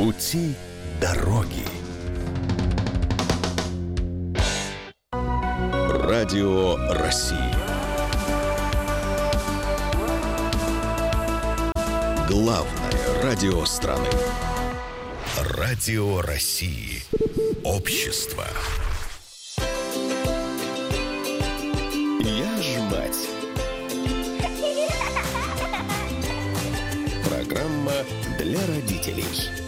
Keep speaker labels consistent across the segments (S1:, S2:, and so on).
S1: Пути дороги. Радио России. Главное радио страны. Радио России. Общество. Я ж мать. Программа для родителей.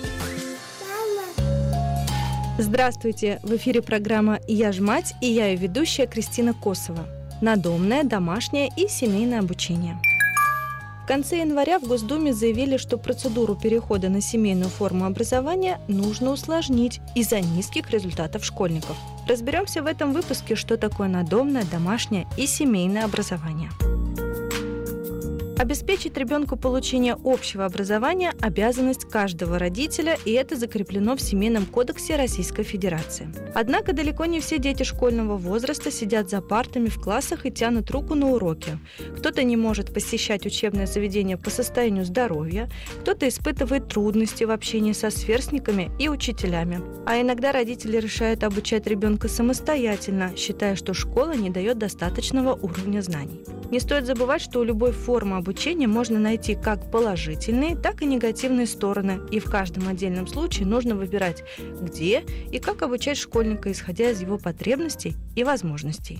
S2: Здравствуйте! В эфире программа «Я ж мать» и я ее ведущая Кристина Косова. Надомное, домашнее и семейное обучение. В конце января в Госдуме заявили, что процедуру перехода на семейную форму образования нужно усложнить из-за низких результатов школьников. Разберемся в этом выпуске, что такое надомное, домашнее и семейное образование. Обеспечить ребенку получение общего образования – обязанность каждого родителя, и это закреплено в Семейном кодексе Российской Федерации. Однако далеко не все дети школьного возраста сидят за партами в классах и тянут руку на уроки. Кто-то не может посещать учебное заведение по состоянию здоровья, кто-то испытывает трудности в общении со сверстниками и учителями. А иногда родители решают обучать ребенка самостоятельно, считая, что школа не дает достаточного уровня знаний. Не стоит забывать, что у любой формы обучения можно найти как положительные, так и негативные стороны, и в каждом отдельном случае нужно выбирать, где и как обучать школьника, исходя из его потребностей и возможностей.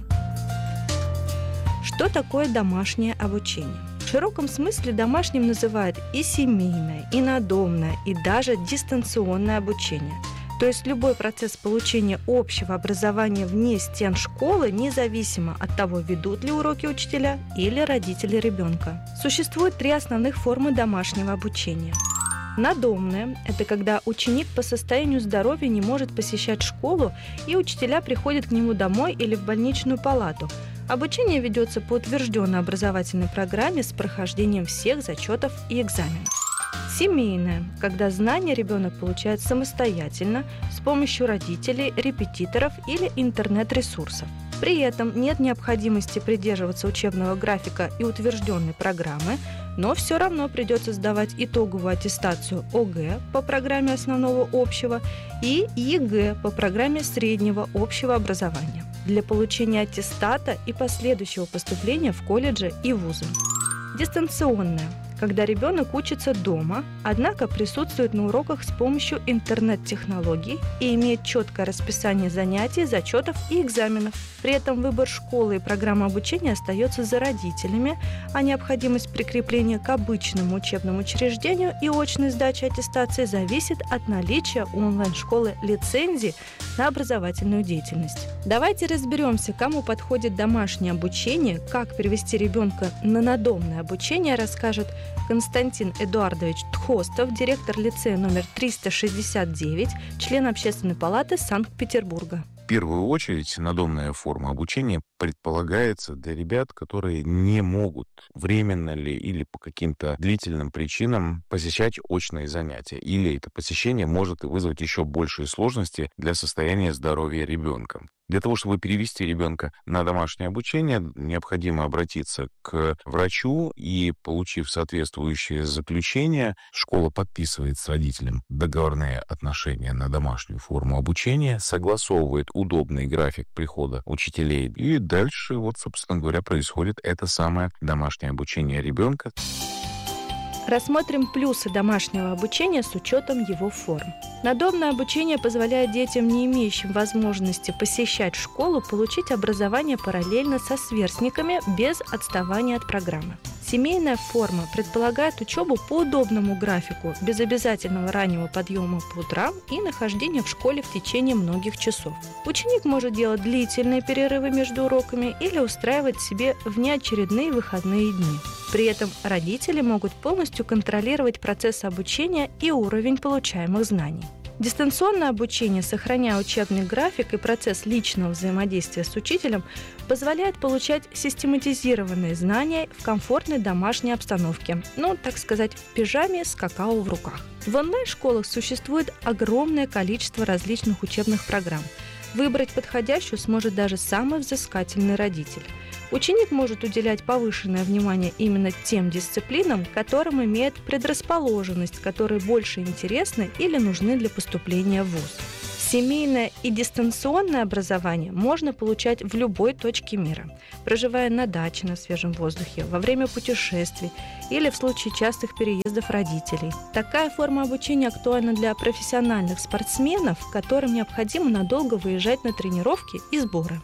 S2: Что такое домашнее обучение? В широком смысле домашним называют и семейное, и надомное, и даже дистанционное обучение. То есть любой процесс получения общего образования вне стен школы, независимо от того, ведут ли уроки учителя или родители ребенка. Существует 3 основных формы домашнего обучения. Надомное – это когда ученик по состоянию здоровья не может посещать школу, и учителя приходят к нему домой или в больничную палату. Обучение ведется по утвержденной образовательной программе с прохождением всех зачетов и экзаменов. Семейное, когда знания ребенок получает самостоятельно с помощью родителей, репетиторов или интернет-ресурсов. При этом нет необходимости придерживаться учебного графика и утвержденной программы, но все равно придется сдавать итоговую аттестацию ОГЭ по программе основного общего и ЕГЭ по программе среднего общего образования для получения аттестата и последующего поступления в колледжи и вузы. Дистанционное, когда ребенок учится дома, однако присутствует на уроках с помощью интернет-технологий и имеет четкое расписание занятий, зачетов и экзаменов. При этом выбор школы и программы обучения остается за родителями, а необходимость прикрепления к обычному учебному учреждению и очной сдачи аттестации зависит от наличия у онлайн-школы лицензии на образовательную деятельность. Давайте разберемся, кому подходит домашнее обучение, как перевести ребенка на надомное обучение, расскажет Константин Эдуардович Тхостов, директор лицея номер 369, член Общественной палаты Санкт-Петербурга.
S3: В первую очередь, надомная форма обучения предполагается для ребят, которые не могут временно ли или по каким-то длительным причинам посещать очные занятия. Или это посещение может вызвать еще большие сложности для состояния здоровья ребенка. Для того, чтобы перевести ребенка на домашнее обучение, необходимо обратиться к врачу и, получив соответствующее заключение, школа подписывает с родителем договорные отношения на домашнюю форму обучения, согласовывает удобный график прихода учителей, и дальше, собственно говоря, происходит это самое домашнее обучение ребенка.
S2: Рассмотрим плюсы домашнего обучения с учетом его форм. Надомное обучение позволяет детям, не имеющим возможности посещать школу, получить образование параллельно со сверстниками без отставания от программы. Семейная форма предполагает учебу по удобному графику, без обязательного раннего подъема по утрам и нахождения в школе в течение многих часов. Ученик может делать длительные перерывы между уроками или устраивать себе внеочередные выходные дни. При этом родители могут полностью контролировать процесс обучения и уровень получаемых знаний. Дистанционное обучение, сохраняя учебный график и процесс личного взаимодействия с учителем, позволяет получать систематизированные знания в комфортной домашней обстановке, так сказать, в пижаме с какао в руках. В онлайн-школах существует огромное количество различных учебных программ. Выбрать подходящую сможет даже самый взыскательный родитель. Ученик может уделять повышенное внимание именно тем дисциплинам, которым имеет предрасположенность, которые больше интересны или нужны для поступления в вуз. Семейное и дистанционное образование можно получать в любой точке мира, проживая на даче на свежем воздухе, во время путешествий или в случае частых переездов родителей. Такая форма обучения актуальна для профессиональных спортсменов, которым необходимо надолго выезжать на тренировки и сборы.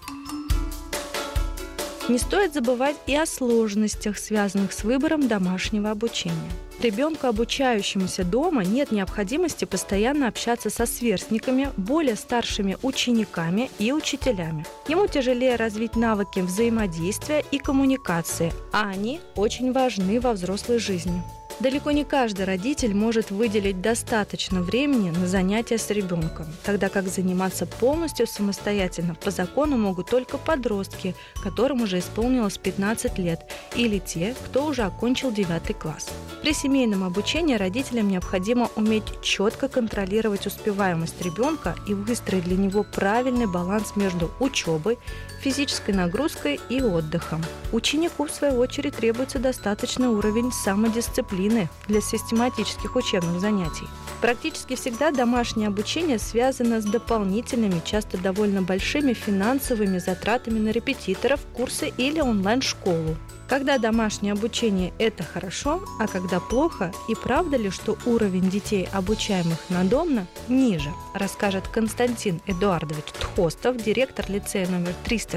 S2: Не стоит забывать и о сложностях, связанных с выбором домашнего обучения. Ребенку, обучающемуся дома, нет необходимости постоянно общаться со сверстниками, более старшими учениками и учителями. Ему тяжелее развить навыки взаимодействия и коммуникации, а они очень важны во взрослой жизни. Далеко не каждый родитель может выделить достаточно времени на занятия с ребенком, тогда как заниматься полностью самостоятельно по закону могут только подростки, которым уже исполнилось 15 лет, или те, кто уже окончил 9 класс. При семейном обучении родителям необходимо уметь четко контролировать успеваемость ребенка и выстроить для него правильный баланс между учебой, физической нагрузкой и отдыхом. Ученику, в свою очередь, требуется достаточный уровень самодисциплины для систематических учебных занятий. Практически всегда домашнее обучение связано с дополнительными, часто довольно большими финансовыми затратами на репетиторов, курсы или онлайн-школу. Когда домашнее обучение – это хорошо, а когда плохо, и правда ли, что уровень детей, обучаемых надомно, ниже, расскажет Константин Эдуардович Тхостов, директор лицея номер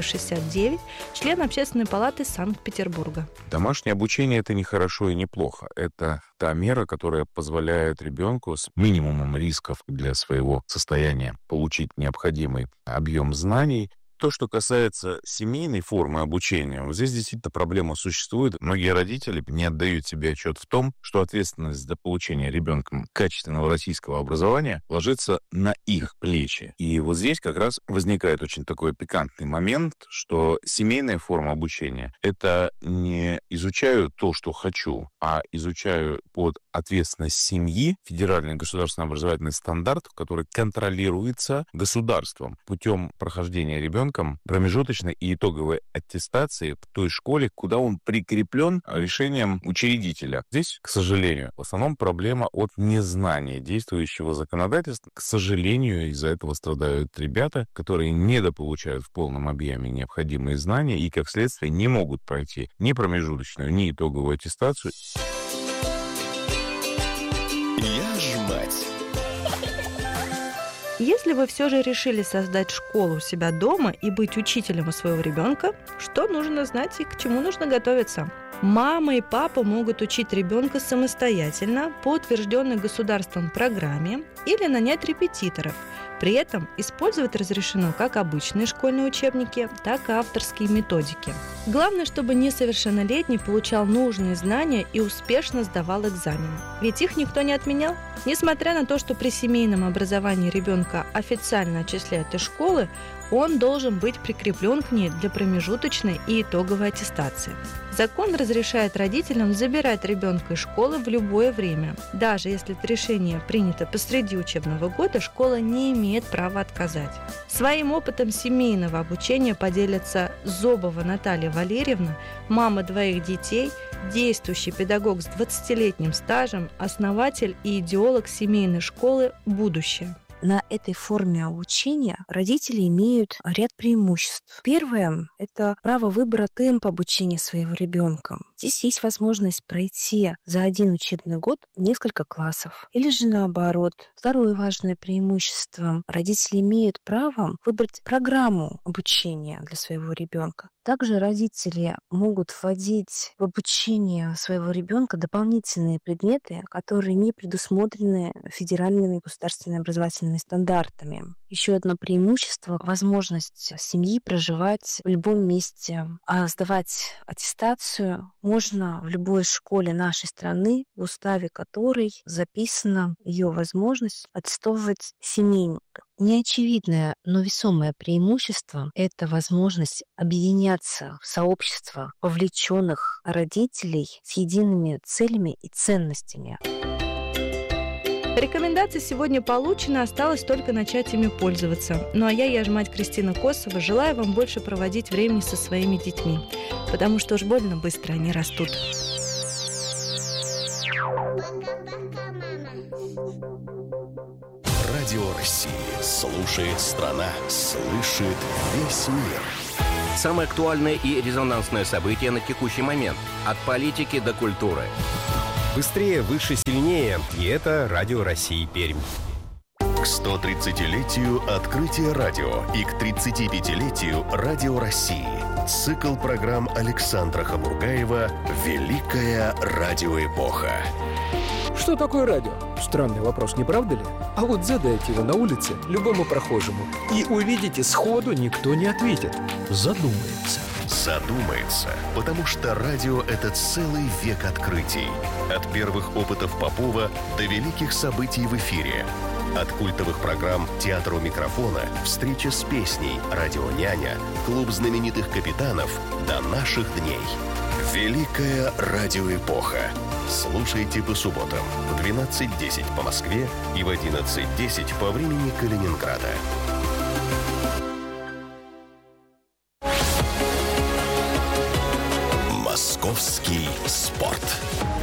S2: 369, член Общественной палаты Санкт-Петербурга.
S3: Домашнее обучение – это не хорошо и не плохо. Это та мера, которая позволяет ребенку с минимумом рисков для своего состояния получить необходимый объем знаний. То, что касается семейной формы обучения, вот здесь действительно проблема существует. Многие родители не отдают себе отчет в том, что ответственность за получение ребенком качественного российского образования ложится на их плечи. И вот здесь как раз возникает очень такой пикантный момент, что семейная форма обучения — это не изучаю то, что хочу, а изучаю под ответственность семьи федеральный государственный образовательный стандарт, который контролируется государством путем прохождения ребенка промежуточной и итоговой аттестации в той школе, куда он прикреплен решением учредителя. Здесь, к сожалению, в основном проблема от незнания действующего законодательства. К сожалению, из-за этого страдают ребята, которые недополучают в полном объеме необходимые знания и, как следствие, не могут пройти ни промежуточную, ни итоговую аттестацию.
S1: Я ж мать.
S2: Если вы все же решили создать школу у себя дома и быть учителем у своего ребенка, что нужно знать и к чему нужно готовиться? Мама и папа могут учить ребенка самостоятельно по утвержденной государством программе или нанять репетиторов. При этом использовать разрешено как обычные школьные учебники, так и авторские методики. Главное, чтобы несовершеннолетний получал нужные знания и успешно сдавал экзамены. Ведь их никто не отменял. Несмотря на то, что при семейном образовании ребенка официально отчисляют из школы, он должен быть прикреплен к ней для промежуточной и итоговой аттестации. Закон разрешает родителям забирать ребенка из школы в любое время. Даже если это решение принято посреди учебного года, школа не имеет права отказать. Своим опытом семейного обучения поделится Зобова Наталья Валерьевна, мама 2 детей, действующий педагог с 20-летним стажем, основатель и идеолог семейной школы «Будущее».
S4: На этой форме обучения родители имеют ряд преимуществ. Первое – это право выбора темпа обучения своего ребенка. Здесь есть возможность пройти за один учебный год несколько классов. Или же наоборот. Второе важное преимущество – родители имеют право выбрать программу обучения для своего ребенка. Также родители могут вводить в обучение своего ребенка дополнительные предметы, которые не предусмотрены федеральными государственными образовательными стандартами. Еще одно преимущество – возможность семьи проживать в любом месте, а сдавать аттестацию можно в любой школе нашей страны, в уставе которой записана ее возможность аттестовывать семейника. Неочевидное, но весомое преимущество – это возможность объединяться в сообщество вовлеченных родителей с едиными целями и ценностями.
S2: Рекомендации сегодня получены, осталось только начать ими пользоваться. Ну а я ж мать Кристина Косова, желаю вам больше проводить времени со своими детьми, потому что уж больно быстро они растут.
S1: Радио России. Слушает страна. Слышит весь мир.
S5: Самые актуальные и резонансные события на текущий момент. От политики до культуры.
S6: Быстрее, выше, сильнее. И это Радио России Пермь.
S1: К 130-летию открытия радио и к 35-летию Радио России. Цикл программ Александра Хамургаева «Великая радиоэпоха».
S7: Что такое радио? Странный вопрос, не правда ли? А вот задайте его на улице любому прохожему, и увидите, сходу никто не ответит. Задумается.
S1: Задумается, потому что радио — это целый век открытий. От первых опытов Попова до великих событий в эфире. От культовых программ «Театр у микрофона», «Встреча с песней», «Радионяня», «Клуб знаменитых капитанов» до наших дней. Великая радиоэпоха. Слушайте по субботам в 12:10 по Москве и в 11:10 по времени Калининграда. Московский спорт.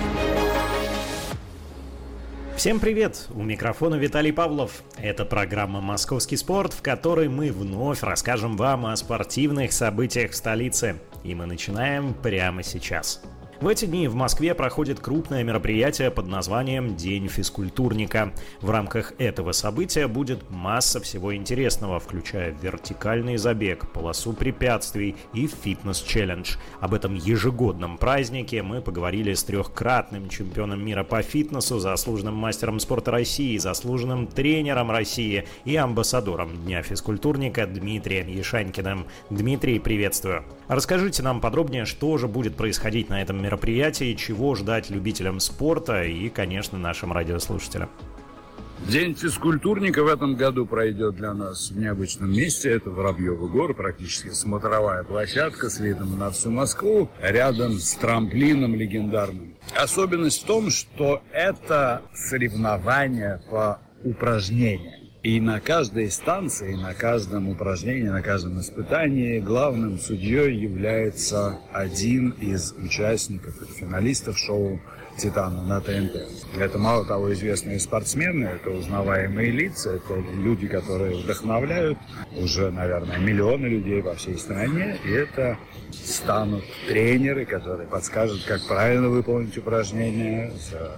S8: Всем привет! У микрофона Виталий Павлов. Это программа «Московский спорт», в которой мы вновь расскажем вам о спортивных событиях в столице. И мы начинаем прямо сейчас. В эти дни в Москве проходит крупное мероприятие под названием «День физкультурника». В рамках этого события будет масса всего интересного, включая вертикальный забег, полосу препятствий и фитнес-челлендж. Об этом ежегодном празднике мы поговорили с трехкратным чемпионом мира по фитнесу, заслуженным мастером спорта России, заслуженным тренером России и амбассадором Дня физкультурника Дмитрием Ешанькиным. Дмитрий, приветствую. Расскажите нам подробнее, что же будет происходить на этом мероприятии, чего ждать любителям спорта и, конечно, нашим радиослушателям.
S9: День физкультурника в этом году пройдет для нас в необычном месте. Это Воробьевы горы, практически смотровая площадка с видом на всю Москву, рядом с трамплином легендарным. Особенность в том, что это соревнование по упражнениям. И на каждой станции, на каждом упражнении, на каждом испытании главным судьей является один из участников, финалистов шоу «Титаны» на ТНТ. Это мало того известные спортсмены, это узнаваемые лица, это люди, которые вдохновляют уже, наверное, миллионы людей по всей стране. И это станут тренеры, которые подскажут, как правильно выполнить упражнения,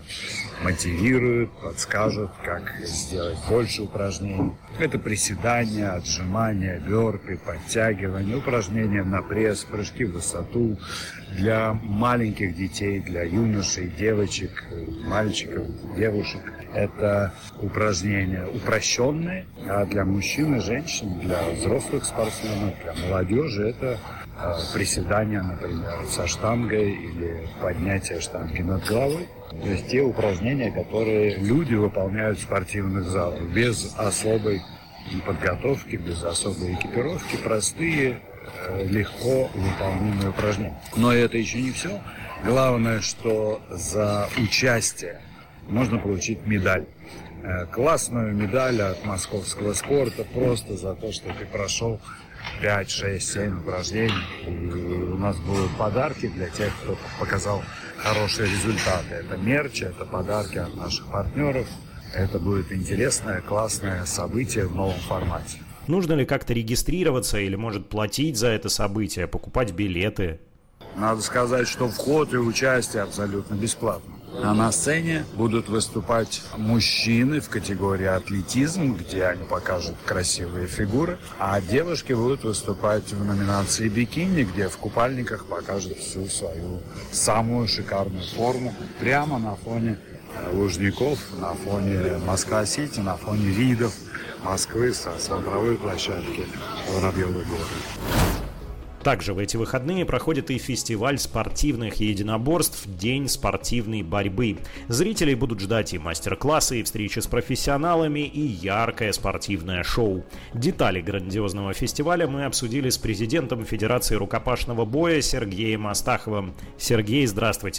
S9: мотивируют, подскажут, как сделать больше упражнений. Это приседания, отжимания, бёрпи, подтягивания, упражнения на пресс, прыжки в высоту для маленьких детей, для юношей, девочек, мальчиков, девушек. Это упражнения упрощенные, а для мужчин и женщин, для взрослых спортсменов, для молодежи это приседания, например, со штангой или поднятие штанги над головой. То есть те упражнения, которые люди выполняют в спортивных залах без особой подготовки, без особой экипировки, простые, легко выполнимые упражнения. Но это еще не все. Главное, что за участие можно получить медаль. Классную медаль от московского спорта просто за то, что ты прошел 5, 6, 7 упражнений. И у нас будут подарки для тех, кто показал хорошие результаты. Это мерч, это подарки от наших партнеров. Это будет интересное, классное событие в новом формате.
S8: Нужно ли как-то регистрироваться или, может, платить за это событие, покупать билеты?
S9: Надо сказать, что вход и участие абсолютно бесплатно. А на сцене будут выступать мужчины в категории атлетизм, где они покажут красивые фигуры, а девушки будут выступать в номинации бикини, где в купальниках покажут всю свою самую шикарную форму прямо на фоне Лужников, на фоне Москва-Сити, на фоне видов Москвы со смотровой площадки Воробьевы горы.
S8: Также в эти выходные проходит и фестиваль спортивных единоборств «День спортивной борьбы». Зрителей будут ждать и мастер-классы, и встречи с профессионалами, и яркое спортивное шоу. Детали грандиозного фестиваля мы обсудили с президентом Федерации рукопашного боя Сергеем Астаховым. Сергей, здравствуйте.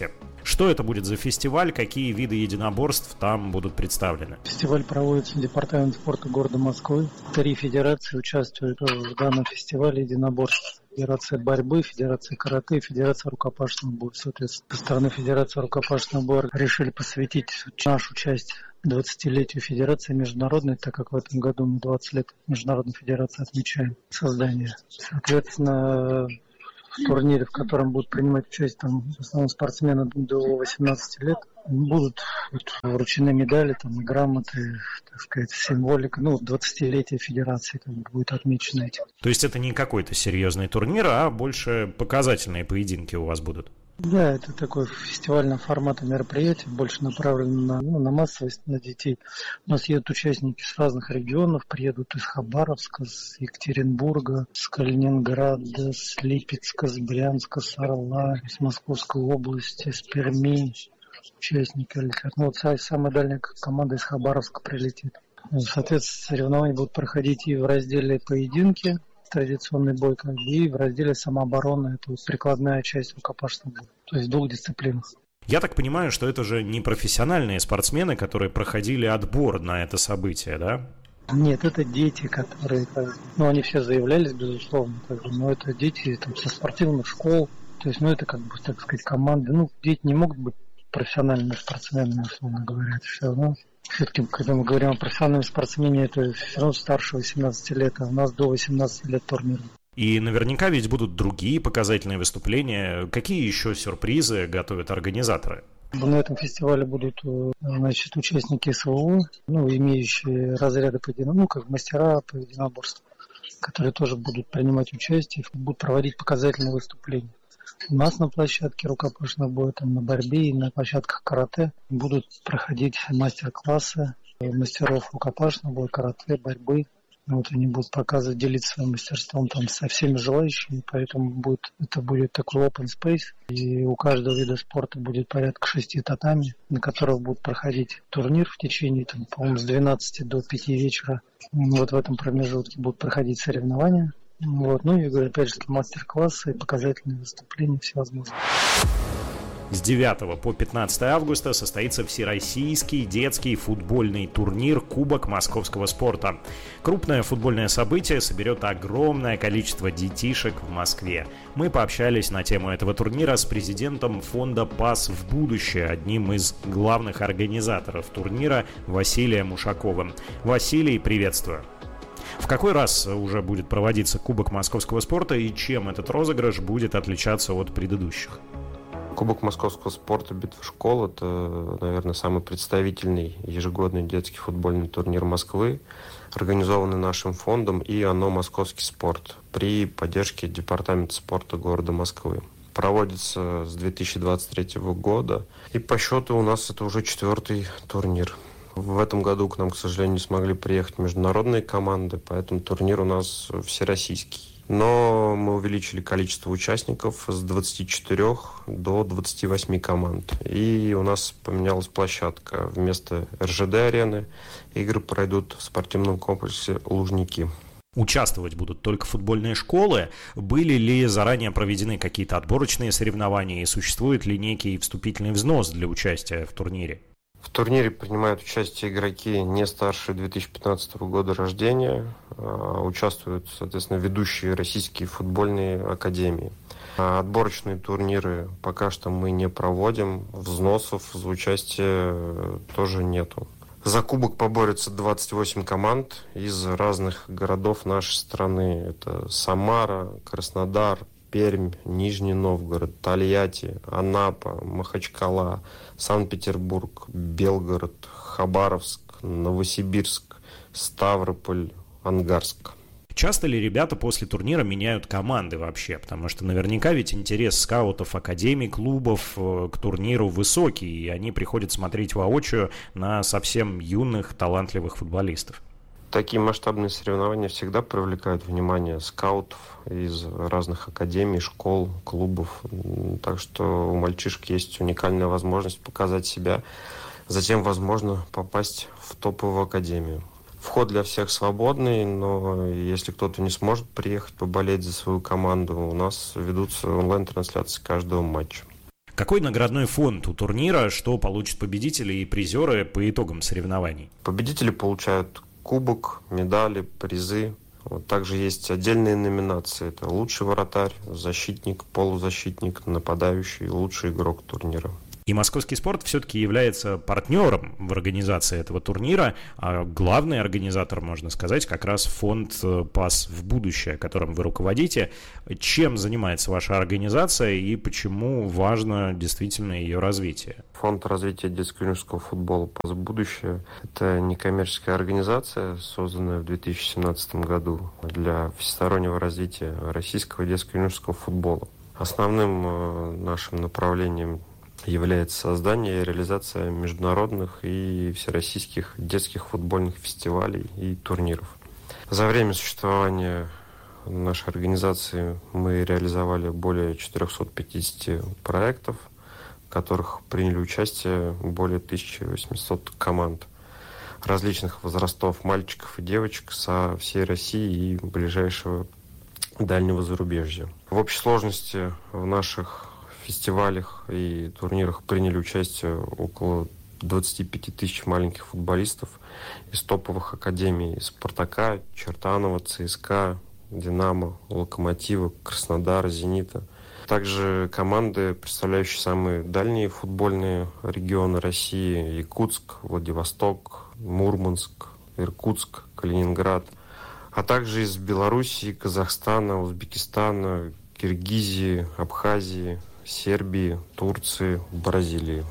S8: Что это будет за фестиваль, какие виды единоборств там будут представлены?
S10: Фестиваль проводится Департамент спорта города Москвы. 3 федерации участвуют в данном фестивале единоборств. Федерация борьбы, Федерация карате, Федерация рукопашного боя. Соответственно, со стороны Федерации рукопашного боя решили посвятить нашу часть 20-летию Федерации международной, так как в этом году мы 20 лет Международной Федерации отмечаем создание. Соответственно, в турнире, в котором будут принимать участие там, в основном спортсмены до 18 лет, будут вручены медали, там, и грамоты, так сказать, символика, 20-летие Федерации будет отмечено этим.
S8: То есть это не какой-то серьезный турнир, а больше показательные поединки у вас будут?
S10: Да, это такой фестивального формата мероприятие, больше направлено на массовость, на детей. У нас едут участники с разных регионов, приедут из Хабаровска, с Екатеринбурга, с Калининграда, с Липецка, с Брянска, с Орла, с Московской области, с Перми. Участники летят. Самая дальняя команда из Хабаровска прилетит. Соответственно, соревнования будут проходить и в разделе поединки, традиционный бой, и в разделе самообороны, это прикладная часть рукопашного боя, то есть в 2 дисциплинах.
S8: Я так понимаю, что это же не профессиональные спортсмены, которые проходили отбор на это событие, да?
S10: Нет, это дети, которые, они все заявлялись, безусловно, но это дети со спортивных школ, то есть, это так сказать, команды, дети не могут быть профессиональными спортсменами, условно говоря, это все равно. Все-таки, когда мы говорим о профессиональном спортсмене, это все равно старше 18 лет, а у нас до 18 лет турнир.
S8: И наверняка ведь будут другие показательные выступления. Какие еще сюрпризы готовят организаторы?
S10: На этом фестивале будут, участники СВО, имеющие разряды как мастера по единоборству, которые тоже будут принимать участие, будут проводить показательные выступления. У нас на площадке рукопашного боя, на борьбе и на площадках карате будут проходить мастер-классы мастеров рукопашного боя, карате, борьбы. Они будут показывать, делиться своим мастерством со всеми желающими, поэтому это будет такой open space. И у каждого вида спорта будет порядка 6 татами, на которых будет проходить турнир в течение, по-моему, с 12 до 5 вечера. В этом промежутке будут проходить соревнования. Я говорю, опять же, мастер-классы и показательные выступления всевозможные.
S8: С 9 по 15 августа состоится всероссийский детский футбольный турнир «Кубок московского спорта». Крупное футбольное событие соберет огромное количество детишек в Москве. Мы пообщались на тему этого турнира с президентом фонда «Пас в будущее», одним из главных организаторов турнира Василием Ушаковым. Василий, приветствую. В какой раз уже будет проводиться Кубок московского спорта и чем этот розыгрыш будет отличаться от предыдущих?
S11: Кубок московского спорта «Битва школ» — это, наверное, самый представительный ежегодный детский футбольный турнир Москвы, организованный нашим фондом и ОНО «Московский спорт» при поддержке Департамента спорта города Москвы. Проводится с 2023 года, и по счету у нас это уже 4-й турнир. В этом году к нам, к сожалению, не смогли приехать международные команды, поэтому турнир у нас всероссийский. Но мы увеличили количество участников с 24 до 28 команд. И у нас поменялась площадка. Вместо РЖД-арены игры пройдут в спортивном комплексе «Лужники».
S8: Участвовать будут только футбольные школы. Были ли заранее проведены какие-то отборочные соревнования и существует ли некий вступительный взнос для участия в турнире?
S11: В турнире принимают участие игроки не старше 2015 года рождения. Участвуют, соответственно, ведущие российские футбольные академии. Отборочные турниры пока что мы не проводим. Взносов за участие тоже нету. За кубок поборются 28 команд из разных городов нашей страны. Это Самара, Краснодар, Пермь, Нижний Новгород, Тольятти, Анапа, Махачкала, Санкт-Петербург, Белгород, Хабаровск, Новосибирск, Ставрополь, Ангарск.
S8: Часто ли ребята после турнира меняют команды вообще? Потому что наверняка ведь интерес скаутов, академий, клубов к турниру высокий, и они приходят смотреть воочию на совсем юных, талантливых футболистов.
S11: Такие масштабные соревнования всегда привлекают внимание скаутов из разных академий, школ, клубов. Так что у мальчишек есть уникальная возможность показать себя, затем, возможно, попасть в топовую академию. Вход для всех свободный, но если кто-то не сможет приехать поболеть за свою команду, у нас ведутся онлайн-трансляции каждого матча.
S8: Какой наградной фонд у турнира, что получат победители и призеры по итогам соревнований?
S11: Победители получают кубок, медали, призы. Также есть отдельные номинации. Это лучший вратарь, защитник, полузащитник, нападающий, лучший игрок турнира.
S8: И «Московский спорт» все-таки является партнером в организации этого турнира, а главный организатор, можно сказать, как раз фонд «Пас в будущее», которым вы руководите. Чем занимается ваша организация и почему важно действительно ее развитие?
S11: Фонд развития детско-юношеского футбола «Пас в будущее» – это некоммерческая организация, созданная в 2017 году для всестороннего развития российского детско-юношеского футбола. Основным нашим направлением является создание и реализация международных и всероссийских детских футбольных фестивалей и турниров. За время существования нашей организации мы реализовали более 450 проектов, в которых приняли участие более 1800 команд различных возрастов мальчиков и девочек со всей России и ближайшего дальнего зарубежья. В общей сложности в наших фестивалях и турнирах приняли участие около 25 тысяч маленьких футболистов из топовых академий «Спартака», «Чертанова», «ЦСКА», «Динамо», «Локомотива», «Краснодара», «Зенита». Также команды, представляющие самые дальние футбольные регионы России: Якутск, Владивосток, Мурманск, Иркутск, Калининград, а также из Белоруссии, Казахстана, Узбекистана, Киргизии, Абхазии, Сербии, Турции, Бразилии.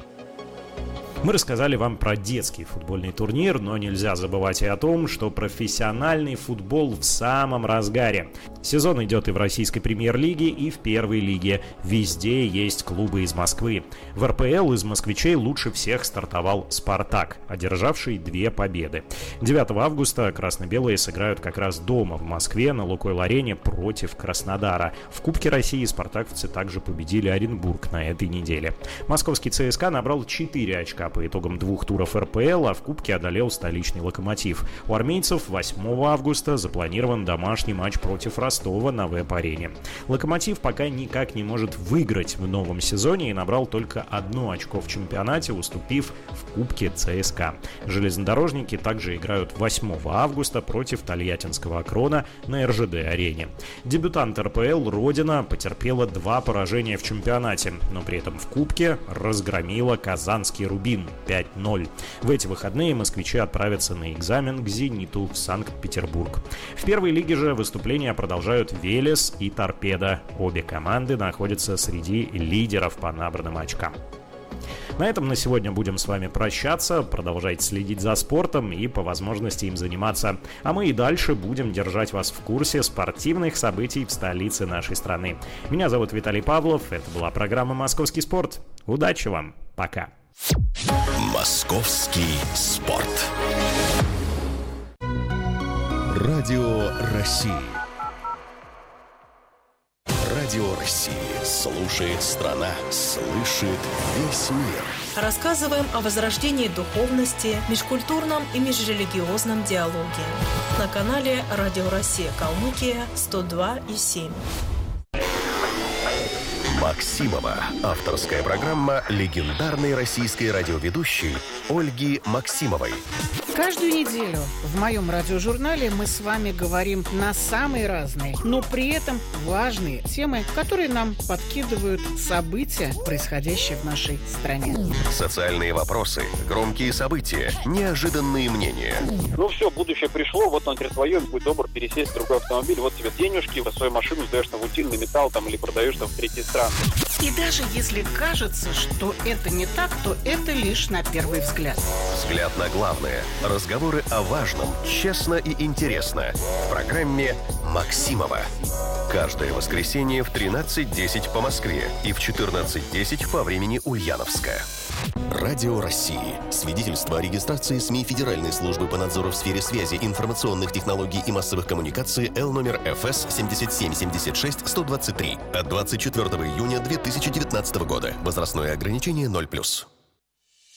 S8: Мы рассказали вам про детский футбольный турнир, но нельзя забывать и о том, что профессиональный футбол в самом разгаре. Сезон идет и в российской премьер-лиге, и в первой лиге. Везде есть клубы из Москвы. В РПЛ из москвичей лучше всех стартовал «Спартак», одержавший 2 победы. 9 августа красно-белые сыграют как раз дома в Москве на Лукойл-арене против Краснодара. В Кубке России спартаковцы также победили Оренбург на этой неделе. Московский ЦСКА набрал 4 очка по итогам 2 туров РПЛ, а в Кубке одолел столичный «Локомотив». У армейцев 8 августа запланирован домашний матч против Ростова на веб-арене. «Локомотив» пока никак не может выиграть в новом сезоне и набрал только 1 очко в чемпионате, уступив в Кубке ЦСКА. Железнодорожники также играют 8 августа против тольяттинского «Акрона» на РЖД-арене. Дебютант РПЛ «Родина» потерпела 2 поражения в чемпионате, но при этом в Кубке разгромила казанский «Рубин» 5-0. В эти выходные москвичи отправятся на экзамен к «Зениту» в Санкт-Петербург. В первой лиге же выступления продолжают «Велес» и «Торпедо». Обе команды находятся среди лидеров по набранным очкам. На этом на сегодня будем с вами прощаться. Продолжайте следить за спортом и по возможности им заниматься. А мы и дальше будем держать вас в курсе спортивных событий в столице нашей страны. Меня зовут Виталий Павлов. Это была программа «Московский спорт». Удачи вам. Пока.
S1: Московский спорт. Радио России. Радио России. Слушает страна. Слышит весь мир.
S12: Рассказываем о возрождении духовности, межкультурном и межрелигиозном диалоге. На канале Радио Россия Калмыкия 102,7.
S1: Максимова. Авторская программа легендарной российской радиоведущей Ольги Максимовой.
S13: Каждую неделю в моем радиожурнале мы с вами говорим на самые разные, но при этом важные темы, которые нам подкидывают события, происходящие в нашей стране.
S1: Социальные вопросы, громкие события, неожиданные мнения.
S14: Ну все, будущее пришло, вот он перед твоем, будь добр, пересесть в другой автомобиль, вот тебе денежки, свою машину сдаешь на утильный металл там, или продаешь там в третьей стране.
S13: И даже если кажется, что это не так, то это лишь на первый взгляд.
S1: Взгляд на главное. Разговоры о важном, честно и интересно. В программе «Максимова». Каждое воскресенье в 13:10 по Москве и в 14:10 по времени Ульяновска. Радио России. Свидетельство о регистрации СМИ Федеральной службы по надзору в сфере связи, информационных технологий и массовых коммуникаций Л номер ФС 7776-123 от 24 июня 2019 года. Возрастное ограничение 0+.